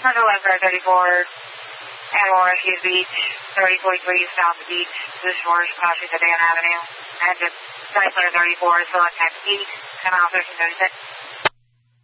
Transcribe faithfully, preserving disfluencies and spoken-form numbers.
Central Lifeguard thirty-four, Animal Refuge Beach, thirty forty-three south beach, the shores crossing the Dan Avenue. And just Cycler thirty-four, select type eight, ten off thirteen thirty-six.